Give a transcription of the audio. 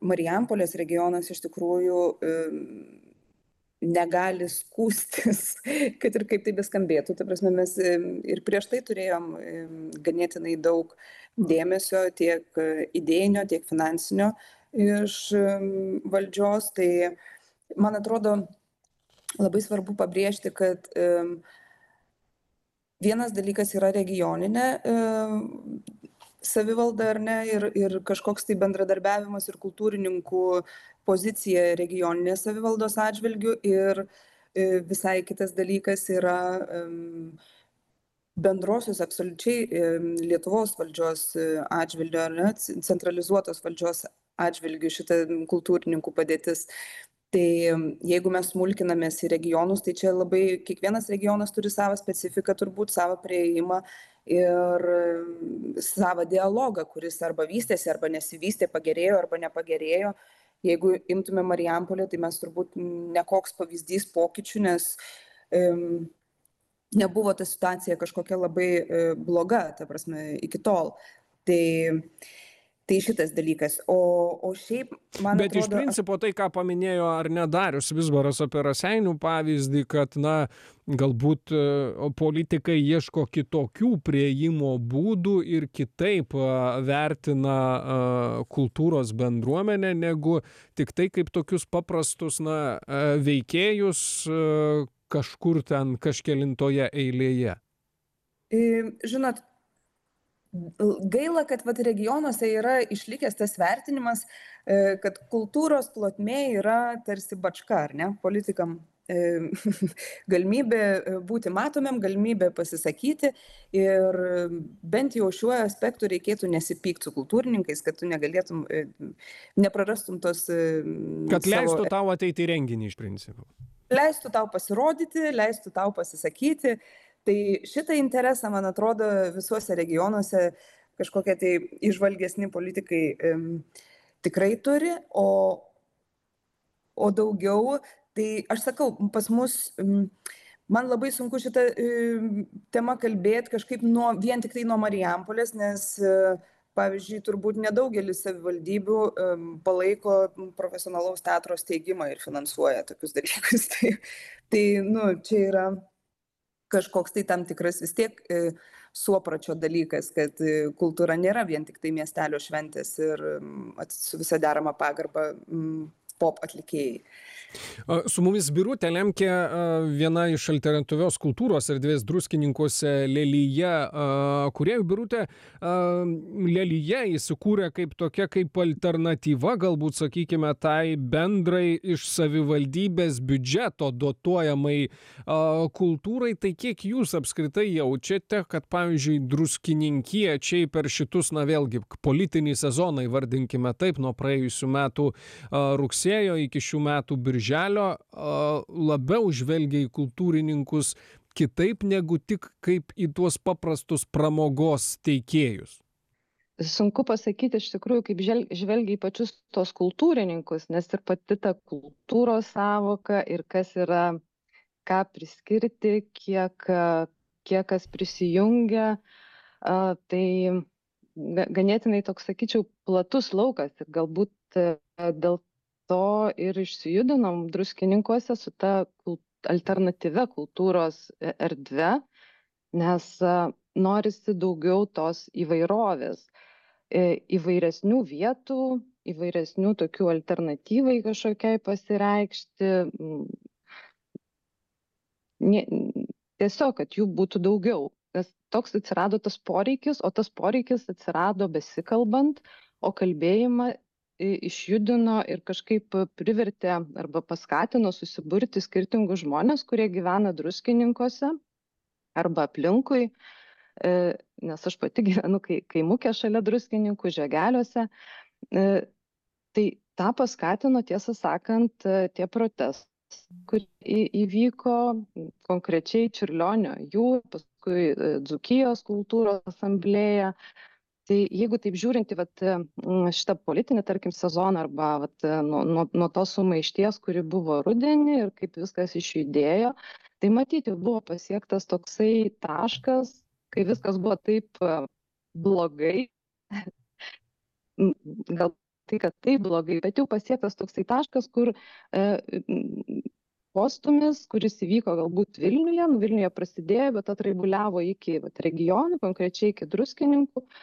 Marijampolės regionas iš tikrųjų negali skųstis, kad ir kaip tai beskambėtų. Ta prasme, mes ir prieš tai turėjom ganėtinai daug dėmesio tiek idėjinio, tiek finansinio iš valdžios. Tai man atrodo labai svarbu pabrėžti, kad vienas dalykas yra regioninė savivalda, ar ne, ir kažkoks tai bendradarbiavimas ir kultūrininkų pozicija regioninės savivaldos atžvilgių, ir visai kitas dalykas yra bendrosios absoliučiai Lietuvos valdžios atžvilgiu, ar ne, centralizuotos valdžios atžvilgiu šita kultūrininkų padėtis. Tai jeigu mes smulkinamės į regionus, tai čia labai kiekvienas regionas turi savo specifiką, turbūt savo prieimą ir savo dialogą, kuris arba vystėsi, arba nesivystė, pagerėjo arba nepagerėjo. Jeigu imtume Marijampolę, tai mes turbūt nekoks pavyzdys pokyčių, nes nebuvo ta situacija kažkokia labai bloga, ta prasme, iki tol. Tai šitas dalykas. O šiaip, man Bet atrodo... iš principo tai, ką paminėjo ar ne Darius Vizbaras apie Raseinių pavyzdį, kad, na, galbūt politikai ieško kitokių priėjimo būdų ir kitaip vertina kultūros bendruomenę, negu tik tai kaip tokius paprastus, na, veikėjus kažkur ten kažkelintoje eilėje. Žinot, gaila, kad regionuose yra išlikęs tas vertinimas, kad kultūros plotmė yra tarsi bačka, ar ne, politikam. Galimybė būti matomėm, galimybė pasisakyti, ir bent jau šiuo aspektu reikėtų nesipykti su kultūrininkais, kad tu negalėtum, neprarastum tos... Kad leistų tau ateiti į renginį iš principo. Leistų tau pasirodyti, leistų tau pasisakyti. Tai šitą interesą, man atrodo, visuose regionuose kažkokie tai įžvalgesni politikai tikrai turi, o daugiau, tai aš sakau, pas mus, man labai sunku šitą temą kalbėti kažkaip vien tik tai nuo Marijampolės, nes, pavyzdžiui, turbūt nedaugelis savivaldybių palaiko profesionalaus teatro steigimą ir finansuoja tokius dalykus. Tai čia yra kažkoks tai tam tikras vis tiek suopračio dalykas, kad kultūra nėra vien tik tai miestelio šventės ir su visa derama pagarba pop atlikėjai. Su mumis Birutė Lemkė, viena iš alternatyvios kultūros erdvės Druskininkuose Lelija kūrėjų. Birutė, Lelija įsikūrė kaip tokia, kaip alternatyva, galbūt sakykime, tai bendrai iš savivaldybės biudžeto dotuojamai kultūrai. Tai kiek jūs apskritai jaučiate, kad, pavyzdžiui, druskininkiečiai per šitus, na vėlgi, politinį sezoną, įvardinkime taip, nuo praėjusių metų rugsėjo iki šių metų birželio, labiau žvelgia į kultūrininkus kitaip negu tik kaip į tuos paprastus pramogos teikėjus? Sunku pasakyti iš tikrųjų, kaip žvelgia į pačius tos kultūrininkus, nes ir pati ta kultūros sąvoka ir kas yra, ką priskirti, kiek kas prisijungia, tai ganėtinai toks, sakyčiau, platus laukas, ir galbūt dėl to ir išsijudinom Druskininkuose su ta alternatyvia kultūros erdve, nes norisi daugiau tos įvairovės, įvairesnių vietų, įvairesnių tokių alternatyvai kažkokiai pasireikšti, tiesiog, kad jų būtų daugiau. Nes toks atsirado tas poreikis, o tas poreikis atsirado besikalbant, o kalbėjimą išjudino ir kažkaip privertė arba paskatino susiburti skirtingus žmonės, kurie gyvena Druskininkuose arba aplinkui, nes aš pati gyvenu kaimuke šalia Druskininkų, Žegeliuose. Tai tą paskatino, tiesą sakant, tie protestai, kurie įvyko konkrečiai Čiurlionio paskui Dzūkijos kultūros asamblėja. Tai jeigu taip žiūrint į šitą politinį, tarkim, sezoną arba nuo tos sumaišties, kuri buvo rudenį ir kaip viskas išjudėjo, tai matyti buvo pasiektas toksai taškas, kai viskas buvo taip blogai, gal tai, kad tai blogai, bet jau pasiektas toksai taškas, kur postūmis, kuris įvyko galbūt Vilniuje, Vilniuje prasidėjo, bet atraibuliavo iki regionų, konkrečiai iki Druskininkų,